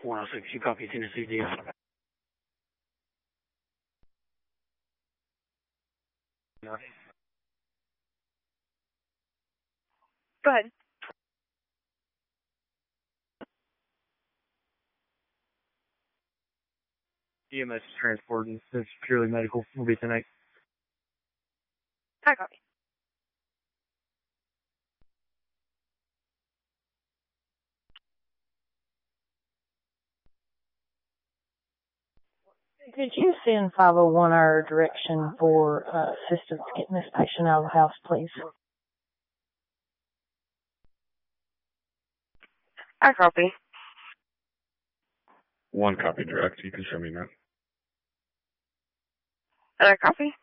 106, you copy Tennessee DF. Go ahead. EMS transport, and it's purely medical. Will be tonight. I copy. Could you send 501 our direction for assistance getting this patient out of the house, please? I copy. 1 copy direct. You can show me now. I copy.